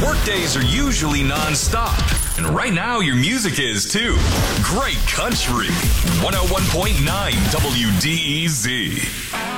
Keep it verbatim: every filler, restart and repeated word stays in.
Workdays are usually non-stop, and right now your music is too. Great country. one oh one point nine W D E Z.